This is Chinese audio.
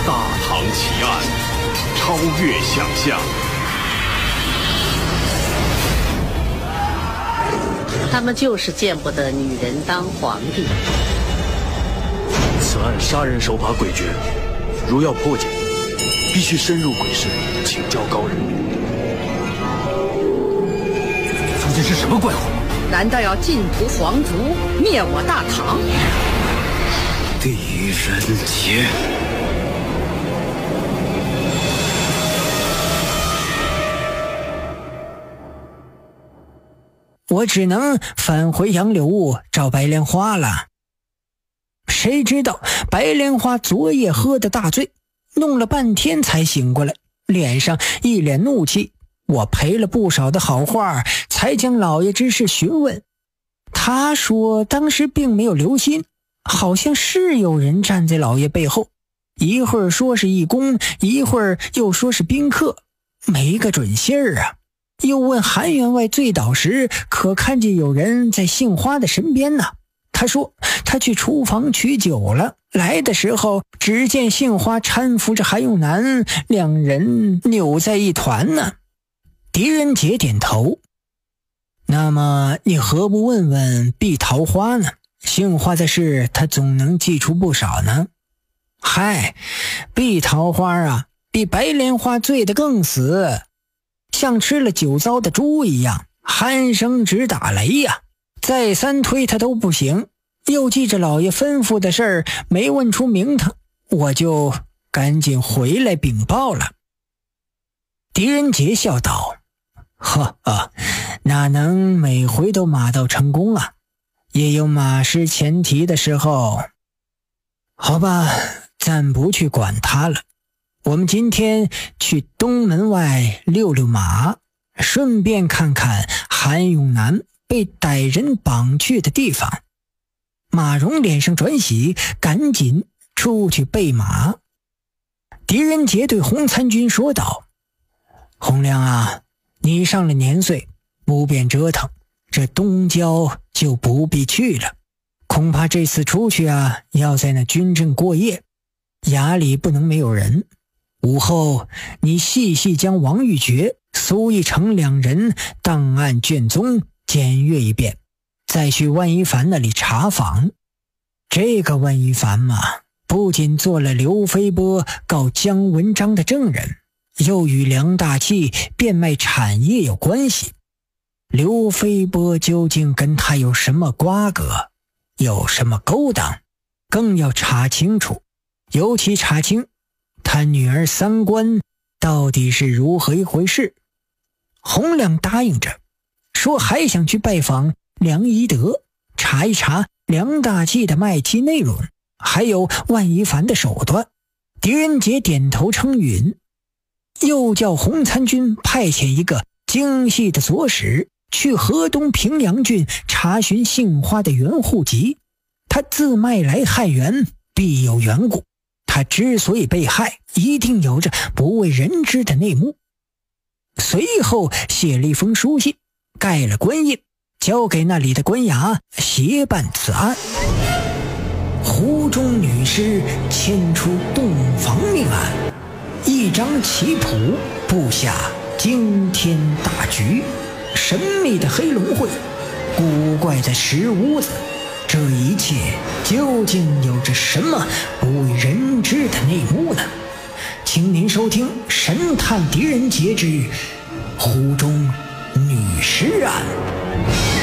大唐奇案，超越想象。 他们就是见不得女人当皇帝。 此案杀人手法诡谲，如要破解，必须深入鬼市，请教高人。 究竟是什么怪物？ 难道要尽屠皇族，灭我大唐？ 狄仁杰， 我只能返回杨柳坞找白莲花了。谁知道白莲花昨夜喝的大醉，弄了半天才醒过来，脸上一脸怒气。我赔了不少的好话，才将老爷之事询问。他说当时并没有留心，好像是有人站在老爷背后，一会儿说是义工，一会儿又说是宾客，没个准信儿啊。又问韩员外醉倒时可看见有人在杏花的身边呢？他说他去厨房取酒了，来的时候只见杏花搀扶着韩永南，两人扭在一团呢。狄仁杰点头。那么你何不问问碧桃花呢？杏花的事他总能记出不少呢。嗨，碧桃花啊，比白莲花醉得更死，像吃了酒糟的猪一样，鼾声直打雷呀，再三推他都不行。又记着老爷吩咐的事儿，没问出名堂，我就赶紧回来禀报了。狄仁杰笑道：呵呵，哪能每回都马到成功啊，也有马失前蹄的时候。好吧，暂不去管他了，我们今天去东门外溜溜马，顺便看看韩永南被歹人绑去的地方。马荣脸上转喜，赶紧出去备马。狄仁杰对洪参军说道：洪亮啊，你上了年岁，不便折腾，这东郊就不必去了。恐怕这次出去啊，要在那军阵过夜，衙里不能没有人。午后你细细将王玉珏、苏一成两人档案卷宗检阅一遍，再去万一凡那里查访。这个万一凡嘛，不仅做了刘飞波告姜文章的证人，又与梁大器变卖产业有关系。刘飞波究竟跟他有什么瓜葛，有什么勾当，更要查清楚，尤其查清他女儿三观到底是如何一回事。洪亮答应着，说还想去拜访梁宜德，查一查梁大器的卖妻内容，还有万一凡的手段。狄仁杰点头称允，又叫洪参军派遣一个精细的左使去河东平阳郡查询杏花的原户籍。他自卖来汉源，必有缘故，他之所以被害，一定有着不为人知的内幕。随后写了一封书信，盖了官印，交给那里的官衙协办此案。湖中女尸牵出洞房命案，一张棋谱布下惊天大局。神秘的黑龙会，古怪的石屋子，这一切究竟有着什么不为人知的内幕呢？请您收听《神探狄仁杰之湖中女尸案》。